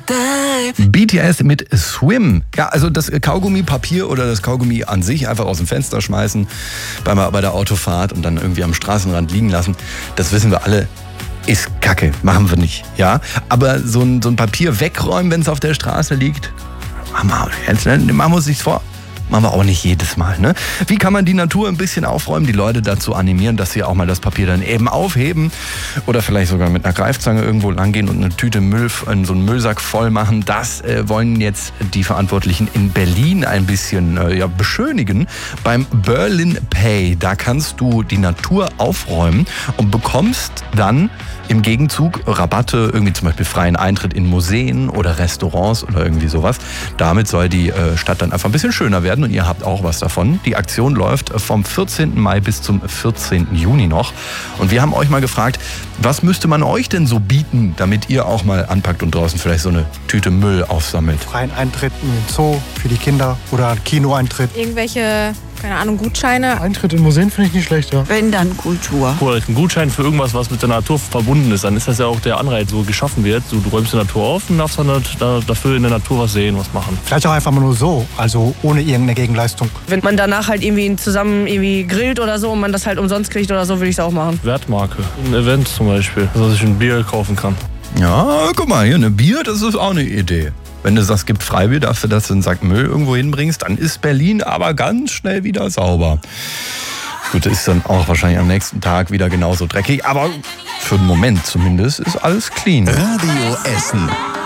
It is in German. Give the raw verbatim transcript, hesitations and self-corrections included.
B T S mit Swim. Ja, also das Kaugummipapier oder das Kaugummi an sich einfach aus dem Fenster schmeißen bei, bei der Autofahrt und dann irgendwie am Straßenrand liegen lassen. Das wissen wir alle. Ist Kacke, machen wir nicht, ja. Aber so ein, so ein Papier wegräumen, wenn es auf der Straße liegt, machen wir, jetzt, ne? machen wir uns nichts vor. Machen wir auch nicht jedes Mal, ne? Wie kann man die Natur ein bisschen aufräumen, die Leute dazu animieren, dass sie auch mal das Papier dann eben aufheben oder vielleicht sogar mit einer Greifzange irgendwo langgehen und eine Tüte Müll, so einen Müllsack voll machen. Das äh, wollen jetzt die Verantwortlichen in Berlin ein bisschen äh, ja, beschönigen. Beim Berlin Pay, da kannst du die Natur aufräumen und bekommst dann im Gegenzug Rabatte, irgendwie zum Beispiel freien Eintritt in Museen oder Restaurants oder irgendwie sowas. Damit soll die äh, Stadt dann einfach ein bisschen schöner werden und ihr habt auch was davon. Die Aktion läuft vom vierzehnten Mai bis zum vierzehnten Juni noch. Und wir haben euch mal gefragt, was müsste man euch denn so bieten, damit ihr auch mal anpackt und draußen vielleicht so eine Tüte Müll aufsammelt? Freien Eintritt in den Zoo für die Kinder oder Kinoeintritt. Irgendwelche, keine Ahnung, Gutscheine. Eintritt in Museen finde ich nicht schlecht, ja. Wenn dann Kultur. Oder ein Gutschein für irgendwas, was mit der Natur verbunden ist, dann ist das ja auch der Anreiz, so geschaffen wird. So, du räumst die Natur auf und darfst dann da, dafür in der Natur was sehen, was machen. Vielleicht auch einfach mal nur so, also ohne irgendeine Gegenleistung. Wenn man danach halt irgendwie zusammen irgendwie grillt oder so und man das halt umsonst kriegt oder so, würde ich es auch machen. Wertmarke, ein Event zum Beispiel, dass ich ein Bier kaufen kann. Ja, guck mal, hier, eine Bier, das ist auch eine Idee. Wenn du sagst, gibt Freibier dafür, dass du einen Sack Müll irgendwo hinbringst, dann ist Berlin aber ganz schnell wieder sauber. Gut, ist dann auch wahrscheinlich am nächsten Tag wieder genauso dreckig, aber für den Moment zumindest ist alles clean. Radio Essen.